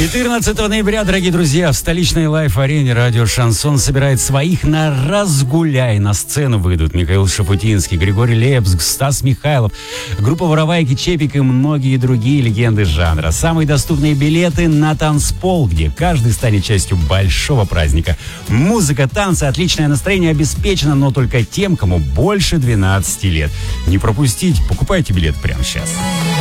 14 ноября, дорогие друзья, в столичной лайф-арене радио «Шансон» собирает своих на «Разгуляй». На сцену выйдут Михаил Шафутинский, Григорий Лепс, Стас Михайлов, группа «Воровайки», Чепик и многие другие легенды жанра. Самые доступные билеты на танцпол, где каждый станет частью большого праздника. Музыка, танцы, отличное настроение обеспечено, но только тем, кому больше 12 лет. Не пропустить, покупайте билет прямо сейчас.